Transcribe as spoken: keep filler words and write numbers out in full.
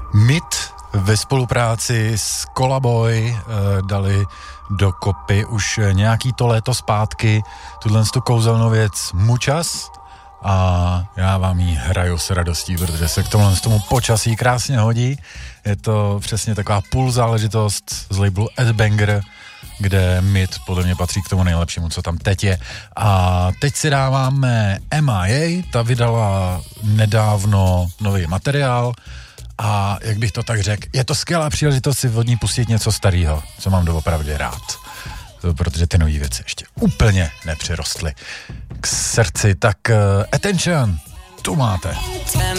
Mid ve spolupráci s Kolaboy eh, dali do kopy už nějaký to léto zpátky tuhle tu kouzelnou věc Muchas a já vám ji hraju s radostí, protože se k tomu, tomu počasí krásně hodí. Je to přesně taková půl záležitost z labelu Headbanger, kde Mid podle mě patří k tomu nejlepšímu, co tam teď je. A teď si dáváme M I A, ta vydala nedávno nový materiál a jak bych to tak řekl, je to skvělá příležitost si od ní pustit něco starého, co mám doopravdy rád. Protože ty nový věci ještě úplně nepřirostly k srdci. Tak uh, attention, tu máte.